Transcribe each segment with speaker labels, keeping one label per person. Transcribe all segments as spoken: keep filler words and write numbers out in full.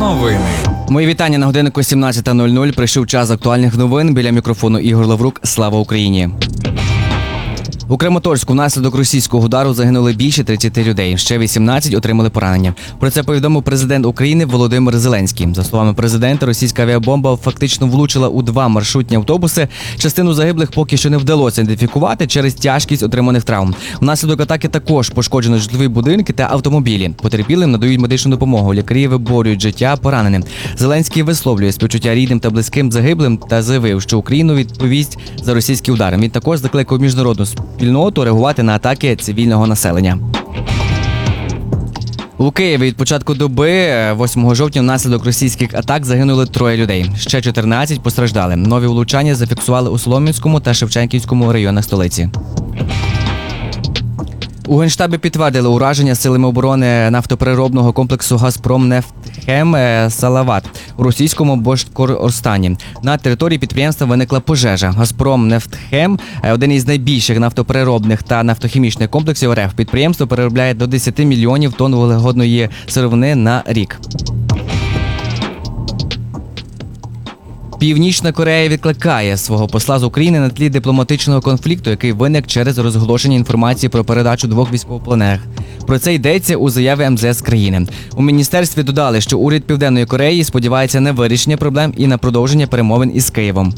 Speaker 1: Новини.
Speaker 2: Мої вітання на годиннику сімнадцята нуль нуль. Прийшов час актуальних новин. Біля мікрофону Ігор Лаврук. Слава Україні! У Краматорську внаслідок російського удару загинули більше тридцяти людей. Ще вісімнадцять отримали поранення. Про це повідомив президент України Володимир Зеленський. За словами президента, російська авіабомба фактично влучила у два маршрутні автобуси. Частину загиблих поки що не вдалося ідентифікувати через тяжкість отриманих травм. Внаслідок атаки також пошкоджено житлові будинки та автомобілі. Потерпілим надають медичну допомогу. Лікарі виборюють життя пораненим. Зеленський висловлює співчуття рідним та близьким загиблим та заявив, що Україну відповість за російські удари. Він також закликав міжнародну спільноту реагувати на атаки цивільного населення. У Києві від початку доби, восьмого жовтня, внаслідок російських атак загинули троє людей. Ще чотирнадцять постраждали. Нові влучання зафіксували у Солом'янському та Шевченківському районах столиці. У Генштабі підтвердили ураження силами оборони нафтопереробного комплексу «Газпромнефтхем» Салават у російському Башкортостані. На території підприємства виникла пожежа. «Газпромнефтхем» – один із найбільших нафтопереробних та нафтохімічних комплексів РФ. Підприємство переробляє до десяти мільйонів тонн вуглеводної сировини на рік. Північна Корея відкликає свого посла з України на тлі дипломатичного конфлікту, який виник через розголошення інформації про передачу двох військовополонених. Про це йдеться у заяві ем зе ес країни. У міністерстві додали, що уряд Південної Кореї сподівається на вирішення проблем і на продовження перемовин із Києвом.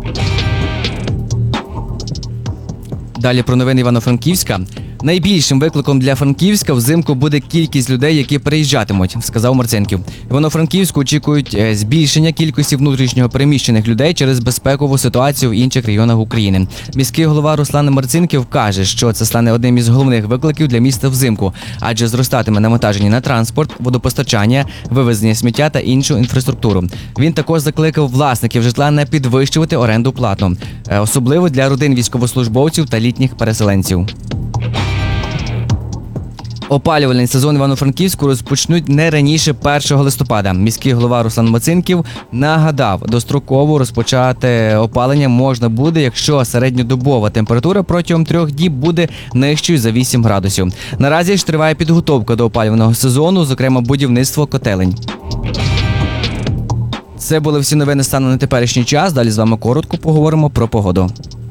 Speaker 2: Далі про новини Івано-Франківська. Найбільшим викликом для Франківська взимку буде кількість людей, які переїжджатимуть, сказав Марценків. Івано-Франківську очікують збільшення кількості внутрішньо переміщених людей через безпекову ситуацію в інших регіонах України. Міський голова Руслан Марцинків каже, що це стане одним із головних викликів для міста взимку, адже зростатиме навантаження на транспорт, водопостачання, вивезення сміття та іншу інфраструктуру. Він також закликав власників житла не підвищувати оренду платну, особливо для родин військовослужбовців та літніх переселенців. Опалювальний сезон Івано-Франківську розпочнуть не раніше першого листопада. Міський голова Руслан Марцинків нагадав, достроково розпочати опалення можна буде, якщо середньодобова температура протягом трьох діб буде нижчою за вісім градусів. Наразі ж триває підготовка до опалювального сезону, зокрема будівництво котелень. Це були всі новини станом на теперішній час. Далі з вами коротко поговоримо про погоду.